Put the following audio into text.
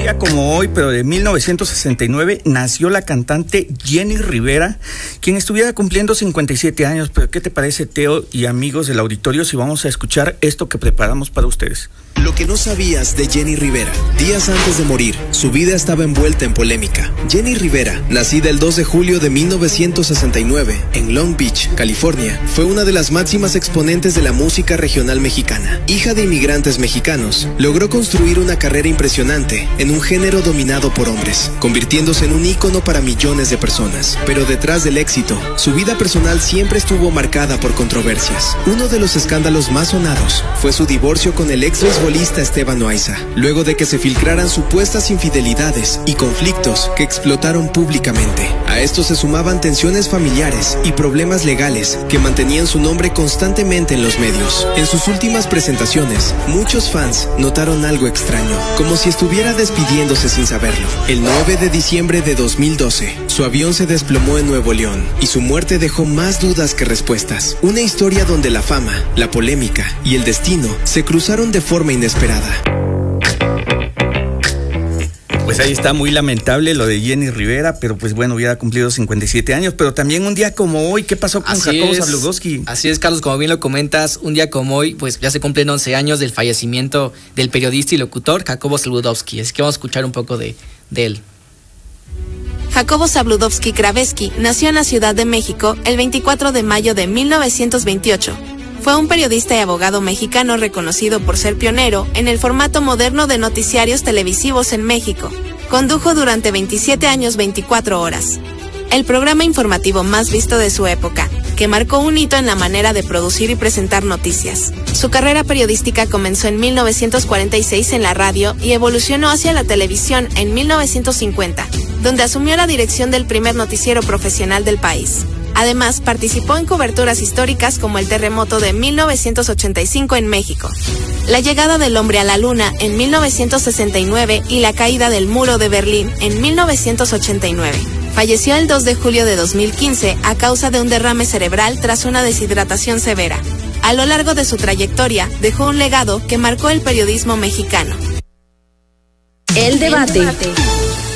día como hoy, pero de 1969, nació la cantante Jenny Rivera, quien estuviera cumpliendo 57 años. Pero ¿qué te parece, Teo y amigos del auditorio, si vamos a escuchar esto que preparamos para ustedes? Lo que no sabías de Jenny Rivera. Días antes de morir, su vida estaba envuelta en polémica. Jenny Rivera, nacida el 2 de julio de 1969 en Long Beach, California, fue una de las máximas exponentes de la música regional mexicana. Hija de inmigrantes mexicanos, logró construir una carrera impresionante en un género dominado por hombres, convirtiéndose en un ícono para millones de personas. Pero detrás del éxito, su vida personal siempre estuvo marcada por controversias. Uno de los escándalos más sonados fue su divorcio con el ex beisbolista Esteban Loaiza, luego de que se filtraran supuestas infidelidades y conflictos que explotaron públicamente. A esto se sumaban tensiones familiares y problemas legales que mantenían su nombre constantemente en los medios. En sus últimas presentaciones, muchos fans notaron algo extraño, como si estuviera despidiéndose sin saberlo. El 9 de diciembre de 2012, su avión se desplomó en Nuevo León y su muerte dejó más dudas que respuestas. Una historia donde la fama, la polémica y el destino se cruzaron de forma inesperada. Pues ahí está, muy lamentable lo de Jenny Rivera, pero pues bueno, hubiera cumplido 57 años, pero también un día como hoy, ¿qué pasó con Jacobo Zabludovsky? Así es, Carlos, como bien lo comentas, un día como hoy, pues ya se cumplen 11 años del fallecimiento del periodista y locutor Jacobo Zabludovsky, así que vamos a escuchar un poco de él. Jacobo Zabludovsky Kraveski nació en la Ciudad de México el 24 de mayo de 1928. Fue un periodista y abogado mexicano reconocido por ser pionero en el formato moderno de noticiarios televisivos en México. Condujo durante 27 años 24 horas. El programa informativo más visto de su época, que marcó un hito en la manera de producir y presentar noticias. Su carrera periodística comenzó en 1946 en la radio y evolucionó hacia la televisión en 1950, donde asumió la dirección del primer noticiero profesional del país. Además, participó en coberturas históricas como el terremoto de 1985 en México, la llegada del hombre a la luna en 1969 y la caída del muro de Berlín en 1989. Falleció el 2 de julio de 2015 a causa de un derrame cerebral tras una deshidratación severa. A lo largo de su trayectoria, dejó un legado que marcó el periodismo mexicano. El debate.